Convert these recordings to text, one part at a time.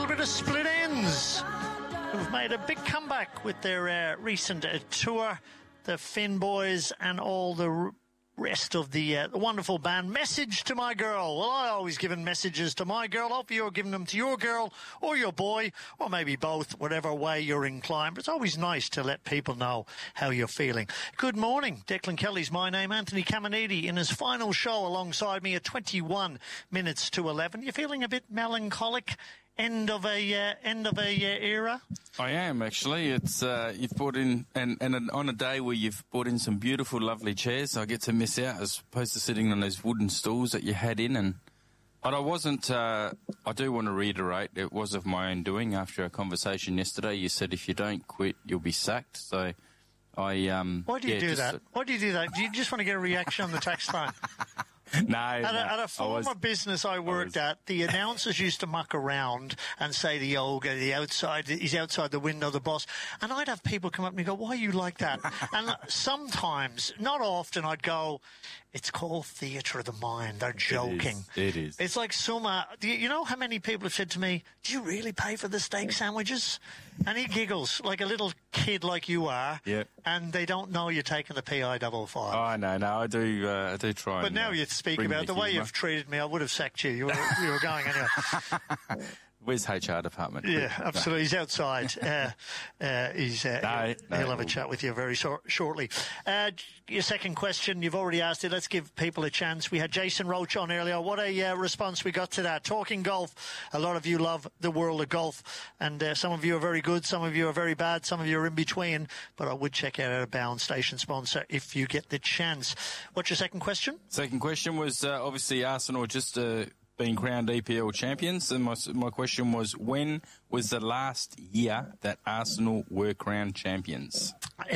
little bit of Split Enz, who've made a big comeback with their recent tour. The Finn Boys and all the rest of the wonderful band. Message to My Girl. Well, I always given messages to my girl. Hope you're giving them to your girl or your boy, or maybe both, whatever way you're inclined. But it's always nice to let people know how you're feeling. Good morning. Declan Kelly's my name. Anthony Caminiti in his final show alongside me at 21 minutes to 11. You feeling a bit melancholic? End of a era? I am, actually. It's you've brought in, and on a day where you've brought in some beautiful, lovely chairs, I get to miss out as opposed to sitting on those wooden stools that you had in. But I wasn't. I do want to reiterate, it was of my own doing. After our conversation yesterday, you said if you don't quit, you'll be sacked. So I. Why do you do that? Why do you do that? Do you just want to get a reaction on the text line? No. At a former business I worked at, the announcers used to muck around and say he's outside the window, the boss. And I'd have people come up and go, why are you like that? And sometimes, not often, I'd go, it's called theatre of the mind. They're joking. It is. It's like you know how many people have said to me, do you really pay for the steak sandwiches? And he giggles like a little kid like you are. Yep. And they don't know you're taking the PI55. Oh, no, I do try. But now you speak about the way you've treated me, I would have sacked you. You were going anyway. Where's HR department? Yeah, absolutely. He's outside. He'll have a chat with you very shortly. Your second question, you've already asked it. Let's give people a chance. We had Jason Roach on earlier. What a response we got to that. Talking golf. A lot of you love the world of golf, and some of you are very good, some of you are very bad, some of you are in between. But I would check out our Bound Station sponsor if you get the chance. What's your second question? Second question was obviously Arsenal just being crowned EPL champions, and my question was, when was the last year that Arsenal were crowned champions?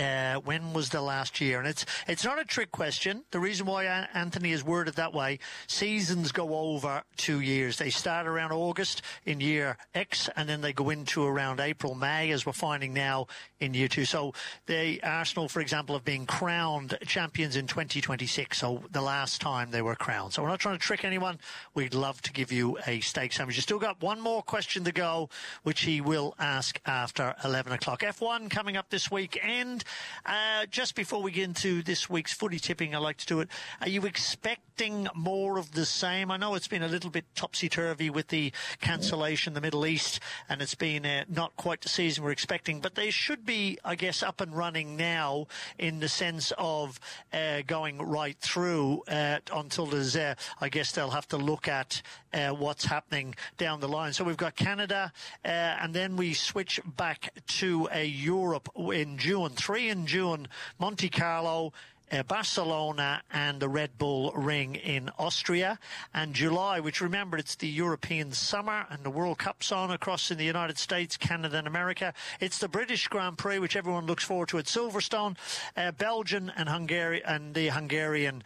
When was the last year? And it's not a trick question. The reason why Anthony is worded that way, seasons go over 2 years. They start around August in year X, and then they go into around April, May, as we're finding now in year 2. So the Arsenal, for example, have been crowned champions in 2026, so the last time they were crowned. So we're not trying to trick anyone. We'd love to give you a steak sandwich. You've still got one more question to go, which he will ask after 11 o'clock. F1 coming up this weekend. Just before we get into this week's footy tipping, I like to do it. Are you expecting more of the same? I know it's been a little bit topsy-turvy with the cancellation in the Middle East, and it's been not quite the season we're expecting, but they should be, I guess, up and running now in the sense of going right through until there's, I guess they'll have to look at what's happening down the line. So we've got Canada, and then we switch back to Europe in June. 3 in June, Monte Carlo, Barcelona and the Red Bull Ring in Austria, and July, which, remember, it's the European summer and the World Cup's on across in the United States, Canada and America. It's the British Grand Prix, which everyone looks forward to at Silverstone, Belgian and Hungary, and the Hungarian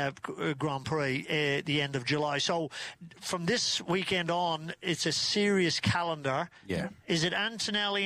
Grand Prix the end of July. So from this weekend on, it's a serious calendar. Yeah. Is it Antonelli?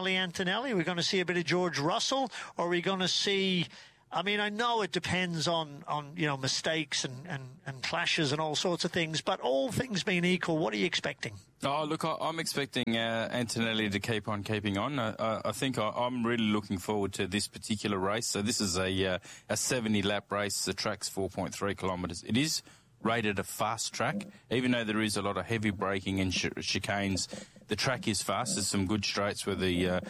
Are we going to see a bit of George Russell, or are we going to see... I mean, I know it depends on mistakes and clashes and all sorts of things, but all things being equal, what are you expecting? Oh, look, I'm expecting Antonelli to keep on keeping on. I think I'm really looking forward to this particular race. So this is a 70-lap race. The track's 4.3 kilometres. It is rated a fast track, even though there is a lot of heavy braking and chicanes. The track is fast. There's some good straights where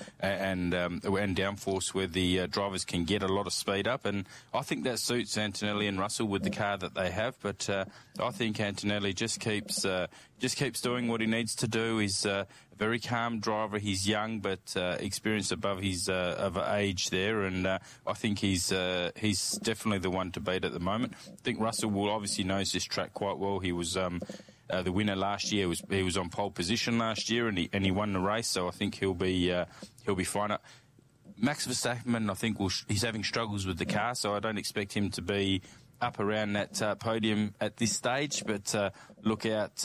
and downforce where the drivers can get a lot of speed up, and I think that suits Antonelli and Russell with the car that they have. But I think Antonelli just keeps doing what he needs to do. He's a very calm driver. He's young but experienced above his of age there, and I think he's definitely the one to beat at the moment. I think Russell will obviously knows this track quite well. He was the winner last year. He was on pole position last year, and he won the race. So I think he'll be fine. Max Verstappen, I think he's having struggles with the car, so I don't expect him to be up around that podium at this stage. But look out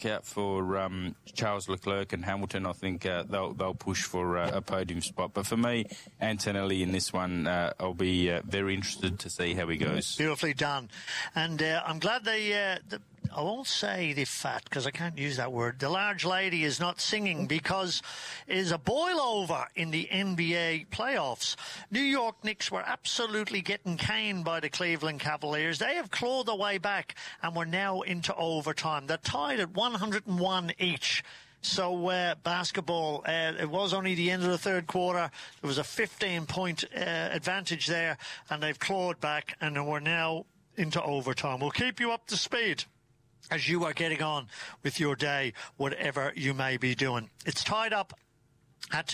for Charles Leclerc and Hamilton. I think they'll push for a podium spot. But for me, Antonelli in this one, I'll be very interested to see how he goes. Beautifully done, and I'm glad I won't say the fat because I can't use that word. The large lady is not singing because it is a boil-over in the NBA playoffs. New York Knicks were absolutely getting caned by the Cleveland Cavaliers. They have clawed their way back and we're now into overtime. They're tied at 101 each. So basketball, it was only the end of the third quarter. There was a 15-point advantage there, and they've clawed back, and we're now into overtime. We'll keep you up to speed as you are getting on with your day, whatever you may be doing. It's tied up at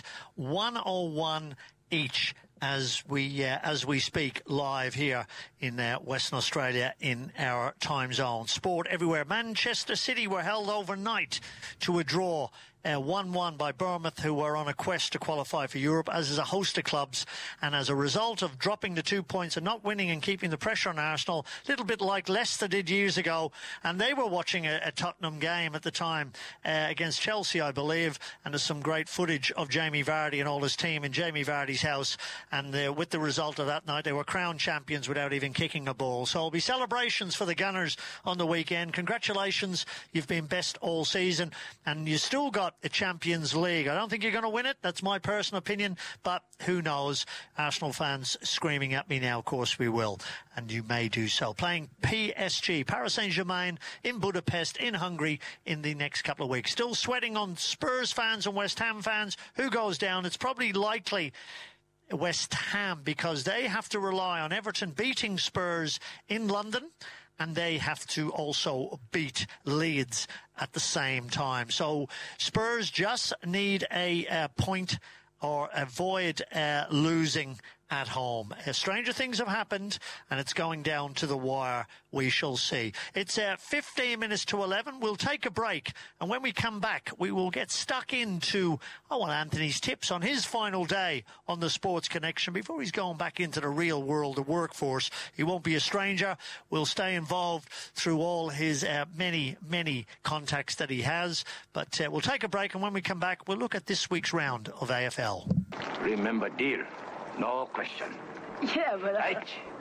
101 each as we speak live here in Western Australia in our time zone. Sport everywhere. Manchester City were held overnight to a draw 1-1 by Bournemouth, who were on a quest to qualify for Europe, as is a host of clubs. And as a result of dropping the 2 points and not winning and keeping the pressure on Arsenal, a little bit like Leicester did years ago, and they were watching a Tottenham game at the time against Chelsea, I believe, and there's some great footage of Jamie Vardy and all his team in Jamie Vardy's house, and with the result of that night, they were crowned champions without even kicking a ball. So there'll be celebrations for the Gunners on the weekend. Congratulations, you've been best all season, and you still got a Champions League. I don't think you're going to win it. That's my personal opinion, but who knows? Arsenal fans screaming at me now. Of course we will, and you may do so. Playing PSG, Paris Saint-Germain, in Budapest, in Hungary, in the next couple of weeks. Still sweating on Spurs fans and West Ham fans. Who goes down? It's probably likely West Ham, because they have to rely on Everton beating Spurs in London, and they have to also beat Leeds at the same time. So Spurs just need a point or avoid losing at home. Stranger things have happened, and it's going down to the wire. We shall see. It's 15 minutes to 11. We'll take a break, and when we come back, we will get stuck into Anthony's tips on his final day on the Sports Connection before he's going back into the real world, the workforce. He won't be a stranger. We'll stay involved through all his many contacts that he has. But we'll take a break, and when we come back, we'll look at this week's round of AFL. Remember, dear, no question. Yeah, but right.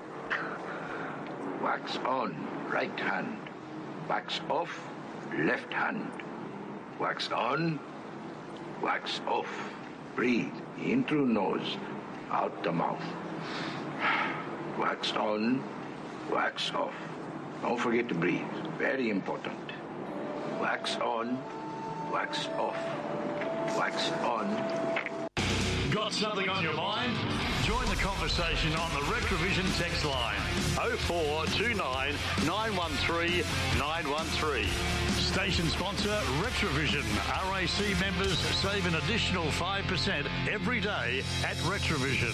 Wax on, right hand. Wax off, left hand. Wax on, wax off. Breathe in through nose, out the mouth. Wax on, wax off. Don't forget to breathe. Very important. Wax on, wax off. Wax on. Got something on your mind? Join the conversation on the Retrovision text line 0429 913 913. Station sponsor Retrovision. RAC members save an additional 5% every day at Retrovision.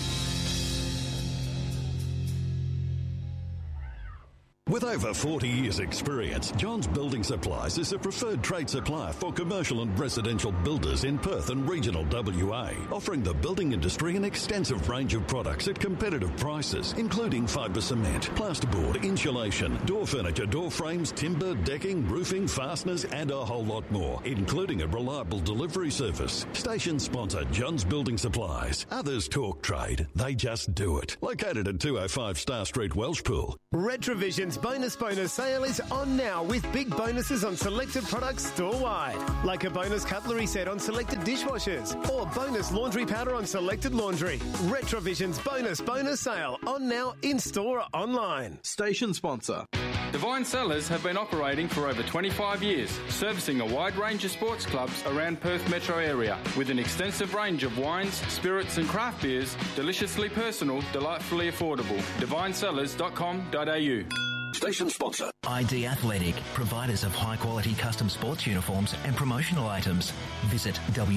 With over 40 years' experience, Johns Building Supplies is a preferred trade supplier for commercial and residential builders in Perth and regional WA, offering the building industry an extensive range of products at competitive prices, including fibre cement, plasterboard, insulation, door furniture, door frames, timber, decking, roofing, fasteners, and a whole lot more, including a reliable delivery service. Station sponsor Johns Building Supplies. Others talk trade, they just do it. Located at 205 Star Street, Welshpool. Retrovision's bonus sale is on now with big bonuses on selected products store-wide, like a bonus cutlery set on selected dishwashers or bonus laundry powder on selected laundry. Retrovision's bonus sale on now in-store or online. Station sponsor. Divine Cellars have been operating for over 25 years, servicing a wide range of sports clubs around Perth metro area with an extensive range of wines, spirits and craft beers, deliciously personal, delightfully affordable. divinecellars.com.au. Station sponsor. ID Athletic, providers of high-quality custom sports uniforms and promotional items. Visit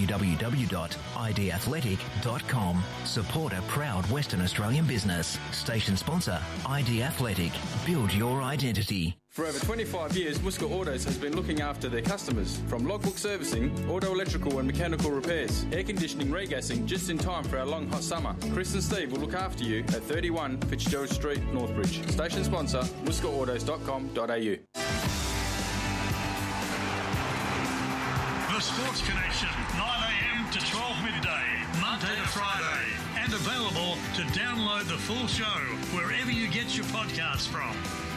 www.idathletic.com. Support a proud Western Australian business. Station sponsor, ID Athletic. Build your identity. For over 25 years, Muska Autos has been looking after their customers. From logbook servicing, auto electrical and mechanical repairs, air conditioning, regassing, just in time for our long hot summer. Chris and Steve will look after you at 31 Fitzgerald Street, Northbridge. Station sponsor, muskaautos.com.au. The Sports Connection, 9 a.m. to 12 midday, Monday to Friday. And available to download the full show wherever you get your podcasts from.